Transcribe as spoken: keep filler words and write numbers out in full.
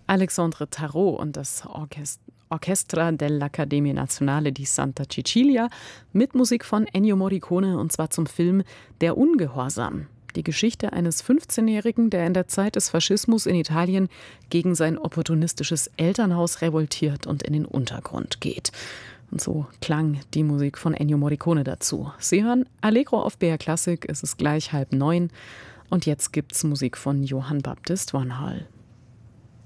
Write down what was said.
Alexandre Tarot und das Orchest Orchestra dell'Accademia Nazionale di Santa Cecilia mit Musik von Ennio Morricone, und zwar zum Film Der Ungehorsam. Die Geschichte eines fünfzehnjährigen, der in der Zeit des Faschismus in Italien gegen sein opportunistisches Elternhaus revoltiert und in den Untergrund geht. Und so klang die Musik von Ennio Morricone dazu. Sie hören Allegro auf B R Klassik, es ist gleich halb neun und jetzt gibt's Musik von Johann Baptist van Hal.